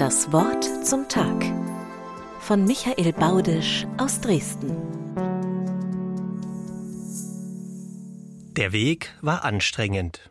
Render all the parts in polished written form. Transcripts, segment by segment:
Das Wort zum Tag von Michael Baudisch aus Dresden. Der Weg war anstrengend.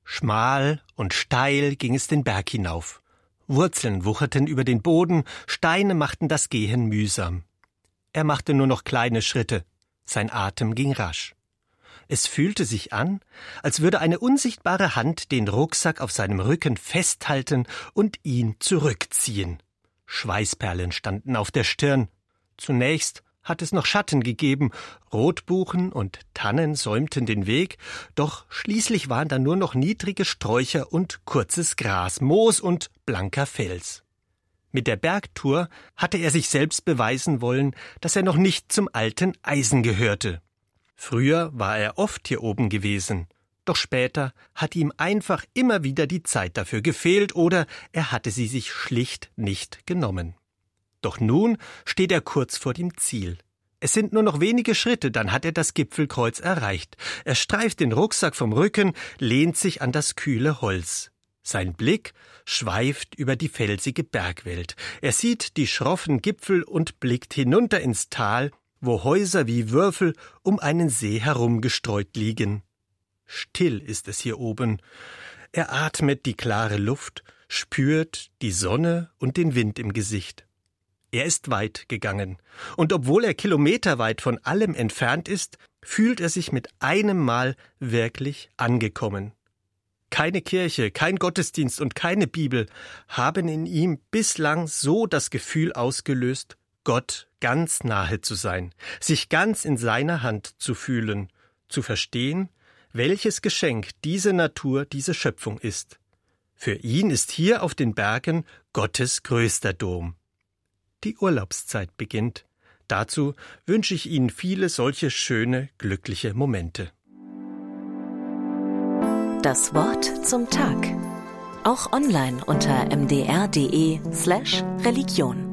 Schmal und steil ging es den Berg hinauf. Wurzeln wucherten über den Boden, Steine machten das Gehen mühsam. Er machte nur noch kleine Schritte. Sein Atem ging rasch. Es fühlte sich an, als würde eine unsichtbare Hand den Rucksack auf seinem Rücken festhalten und ihn zurückziehen. Schweißperlen standen auf der Stirn. Zunächst hat es noch Schatten gegeben, Rotbuchen und Tannen säumten den Weg, doch schließlich waren da nur noch niedrige Sträucher und kurzes Gras, Moos und blanker Fels. Mit der Bergtour hatte er sich selbst beweisen wollen, dass er noch nicht zum alten Eisen gehörte. Früher war er oft hier oben gewesen, doch später hat ihm einfach immer wieder die Zeit dafür gefehlt oder er hatte sie sich schlicht nicht genommen. Doch nun steht er kurz vor dem Ziel. Es sind nur noch wenige Schritte, dann hat er das Gipfelkreuz erreicht. Er streift den Rucksack vom Rücken, lehnt sich an das kühle Holz. Sein Blick schweift über die felsige Bergwelt. Er sieht die schroffen Gipfel und blickt hinunter ins Tal, wo Häuser wie Würfel um einen See herumgestreut liegen. Still ist es hier oben. Er atmet die klare Luft, spürt die Sonne und den Wind im Gesicht. Er ist weit gegangen, und obwohl er kilometerweit von allem entfernt ist, fühlt er sich mit einem Mal wirklich angekommen. Keine Kirche, kein Gottesdienst und keine Bibel haben in ihm bislang so das Gefühl ausgelöst, Gott ganz nahe zu sein, sich ganz in seiner Hand zu fühlen, zu verstehen, welches Geschenk diese Natur, diese Schöpfung ist. Für ihn ist hier auf den Bergen Gottes größter Dom. Die Urlaubszeit beginnt. Dazu wünsche ich Ihnen viele solche schöne, glückliche Momente. Das Wort zum Tag. Auch online unter mdr.de/Religion.